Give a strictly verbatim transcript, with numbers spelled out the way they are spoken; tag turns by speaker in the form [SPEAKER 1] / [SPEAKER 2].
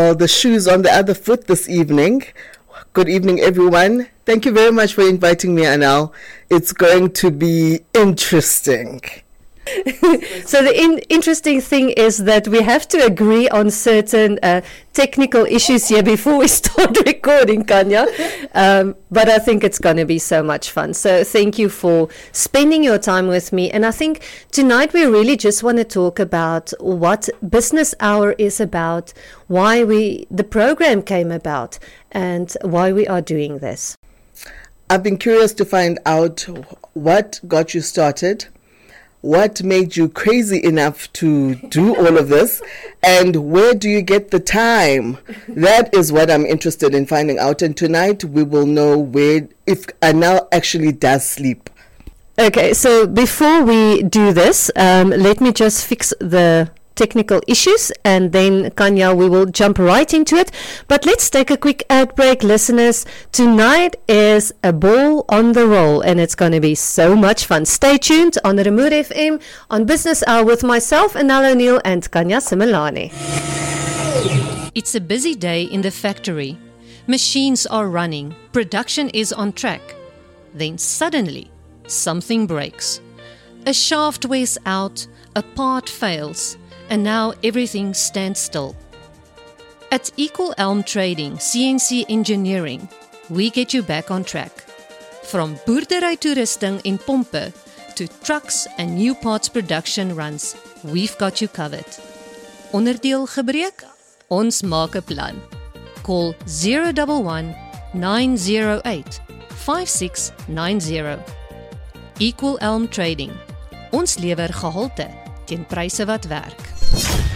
[SPEAKER 1] well, the shoe's on the other foot this evening. Good evening, everyone. Thank you very much for inviting me, Anal. It's going to be interesting.
[SPEAKER 2] So the in- interesting thing is that we have to agree on certain uh, technical issues here before we start recording, Kanya. Um, but I think it's going to be so much fun. So thank you for spending your time with me. And I think tonight we really just want to talk about what Business Hour is about, why we the program came about, and why we are doing this.
[SPEAKER 1] I've been curious to find out what got you started. What made you crazy enough to do all of this? And where do you get the time? That is what I'm interested in finding out. And tonight we will know where, if Anal actually does sleep.
[SPEAKER 2] Okay, so before we do this, um, let me just fix the technical issues, and then Kanya, we will jump right into it. But let's take a quick ad break, listeners. Tonight is a ball on the roll, and it's going to be so much fun. Stay tuned on Remote F M on Business Hour with myself, Anal O'Neill, and Kanya Similani.
[SPEAKER 3] It's a busy day in the factory. Machines are running. Production is on track. Then suddenly, something breaks. A shaft wears out, a part fails, and now everything stands still. At Equal Elm Trading, C N C Engineering, we get you back on track. From boerdery toerusting en pompe to trucks and new parts production runs, we've got you covered. Onderdeel gebreek? Ons maak 'n plan. Call zero one one, nine zero eight, five six nine zero. Equal Elm Trading. Ons lewer gehalte teen pryse wat werk.